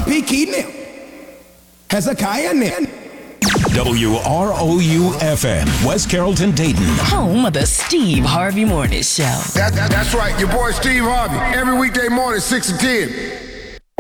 P. Keaton, Hezekiah Nim. WROU-FM, West Carrollton, Dayton. Home of the Steve Harvey Morning Show. That's right, your boy Steve Harvey. Every weekday morning, 6 to 10.